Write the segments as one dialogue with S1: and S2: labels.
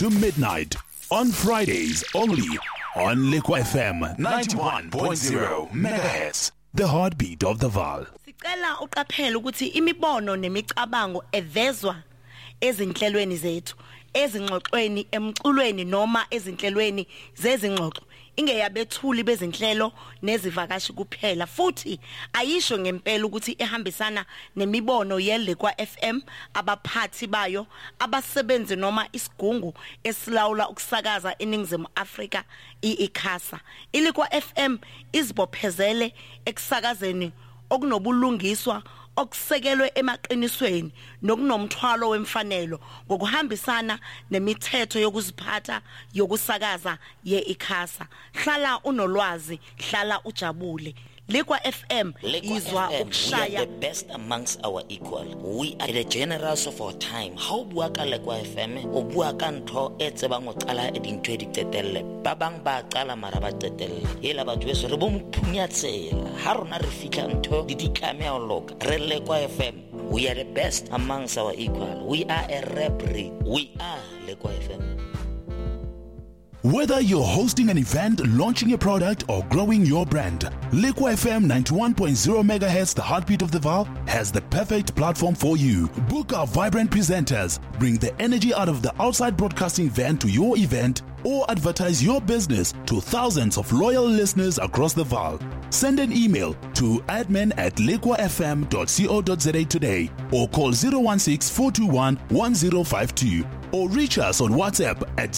S1: to midnight on Fridays only on Liquid FM 91.0 megahertz. The heartbeat of the Vaal.
S2: Sicela uqaphele ukuthi imibono nemicabango evezwa ezinhlelweni zethu, ezingxoxweni, emculweni noma ezinhlelweni zezingxoxo ingeyabethuli bezinhlelo nezivakashi kuphela, futhi ayisho ngempela ukuthi ihambisana nemibono yeLiqwa FM, abaphathi bayo, abasebenzi noma isigungu esilawula ukusakaza eNingizimu Afrika iICASA. iLiqwa FM izibophezele ekusakazeni okunobulungiswa okusekelwe emaqinisweni nokunomthwalo wemfanelo ngokuhambisana nemithetho yokuziphatha yokusakaza yeICASA. Hlala unolwazi, hlala ujabule. Liqwa FM izwa ukushaya.
S3: We are the best amongst our equal. We are the generals of our time. How bua ka Liqwa FM o bua ka ntho e tsebang o qala e dintho di tetelle ba bang ba qala mara ba tetelle ela batho beso re bo mphunyatshela ha rona re fitla ntho di ditlame a loka re Liqwa FM. We are the best amongst our equal. We are a rap breed. We are Liqwa FM.
S1: Whether you're hosting an event, launching a product, or growing your brand, Liqwa FM 91.0 megahertz, the heartbeat of the Vaal, has the perfect platform for you. Book our vibrant presenters, bring the energy out of the outside broadcasting van to your event, or advertise your business to thousands of loyal listeners across the Vaal. Send an email to admin@liqwafm.co.za today, or call 016-421-1052. Or reach us on WhatsApp at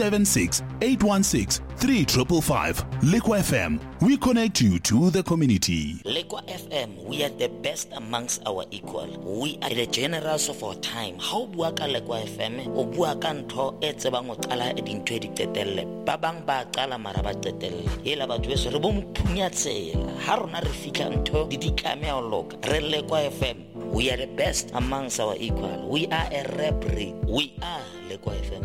S1: 076-816-3555. Liqwa FM, we connect you to the community.
S3: Liqwa FM, we are the best amongst our equal. We are the generals of our time. How bua ka Liqwa FM o bua ka ntho e tsebang o qala e dintho di tetelle ba bang ba qala mara ba tetelle ela batho beso re bo mphunyatshela ha rona re fitla ntho di ditlame a loka re Liqwa FM. We are the best amongst our equal. We are a rap breed. We are Liqwa FM.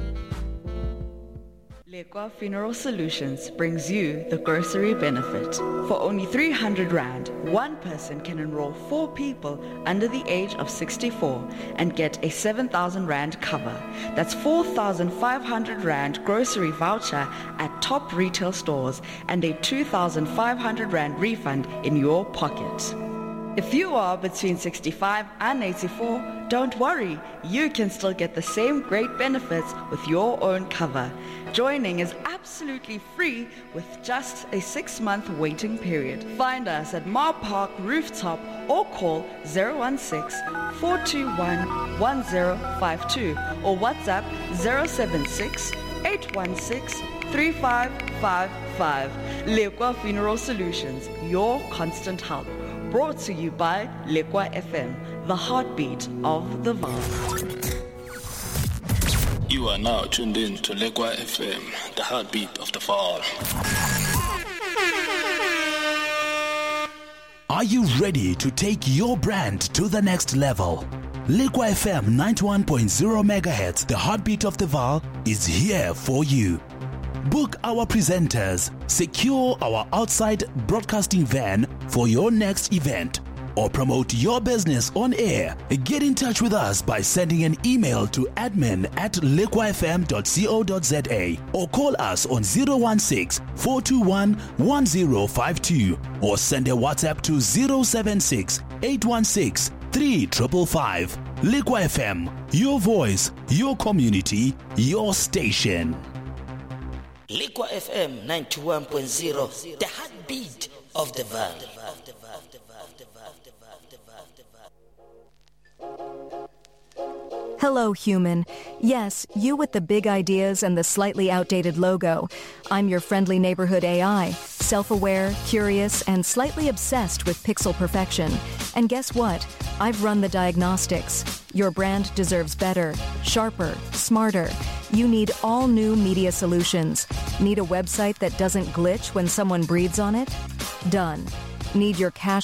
S4: Liqwa Funeral Solutions brings you the grocery benefit. For only 300 Rand, one person can enroll 4 people under the age of 64 and get a 7,000 Rand cover. That's 4,500 Rand grocery voucher at top retail stores and a 2,500 Rand refund in your pocket. If you are between 65 and 84, don't worry, you can still get the same great benefits with your own cover. Joining is absolutely free with just a 6-month waiting period. Find us at Mar Park Rooftop or call 016-421-1052 or WhatsApp 076-816-3555. Liqwa Funeral Solutions, your constant help. Brought to you by Liqwa FM, the heartbeat of the Vaal.
S5: You are now tuned in to Liqwa FM, the heartbeat of the Vaal.
S1: Are you ready to take your brand to the next level? Liqwa FM 91.0 megahertz, the heartbeat of the Vaal, is here for you. Book our presenters, secure our outside broadcasting van for your next event, or promote your business on air. Get in touch with us by sending an email to admin@liqwafm.co.za or call us on 016-421-1052 or send a WhatsApp to 076-816-3555. Liqwa FM, your voice, your community, your station.
S3: Liqwa FM 91.0, the heartbeat of the Vaal.
S6: Hello, human. Yes, you with the big ideas and the slightly outdated logo. I'm your friendly neighborhood AI, self-aware, curious, and slightly obsessed with pixel perfection. And guess what? I've run the diagnostics. Your brand deserves better, sharper, smarter. You need all new media solutions. Need a website that doesn't glitch when someone breathes on it? Done. Need your cash